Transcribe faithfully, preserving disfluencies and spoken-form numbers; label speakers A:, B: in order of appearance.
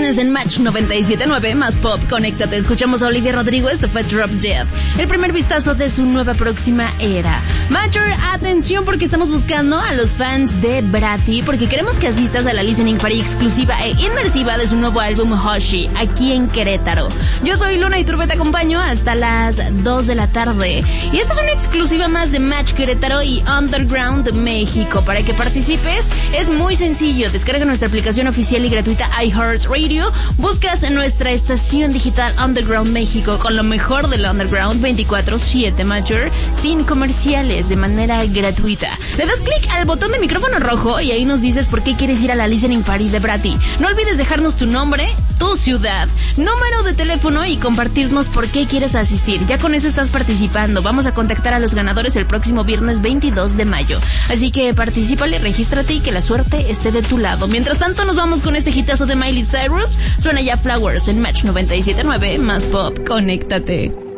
A: viernes en Match noventa y siete punto nueve, más pop, conéctate. Escuchamos a Olivia Rodrigo, esto fue Drop Dead, el primer vistazo de su nueva próxima era. Major, atención porque estamos buscando a los fans de Bratty, porque queremos que asistas a la listening party exclusiva e inmersiva de su nuevo álbum Hoshi, aquí en Querétaro. Yo soy Luna y Turbe, te acompaño hasta las dos de la tarde. Y esta es una exclusiva más de Match Querétaro y Underground México. Para que participes es muy sencillo, descarga nuestra aplicación oficial y gratuita iHeartRadio, buscas en nuestra estación digital Underground México con lo mejor del Underground veinticuatro siete Major, sin comerciales, de manera gratuita. Le das clic al botón de micrófono rojo y ahí nos dices por qué quieres ir a la listening party de Bratty. No olvides dejarnos tu nombre, tu ciudad, número de teléfono y compartirnos por qué quieres asistir. Ya con eso estás participando. Vamos a contactar a los ganadores el próximo viernes veintidós de mayo. Así que particípale, regístrate y que la suerte esté de tu lado. Mientras tanto nos vamos con este hitazo de Miley Cyrus. Suena ya Flowers en Match noventa y siete punto nueve, más pop, conéctate.